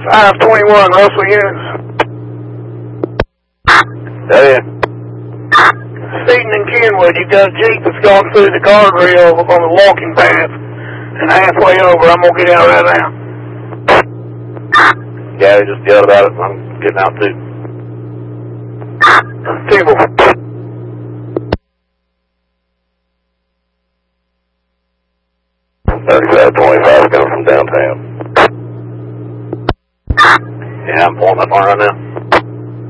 521, Russell units. Yeah. Seaton and Kenwood, you've got a Jeep that's gone through the guardrail on the walking path, and halfway over, I'm going to get out right now. Yeah, they just yelled about it. I'm getting out too. Table. 3525 coming from downtown. Yeah, I'm pulling up on right now.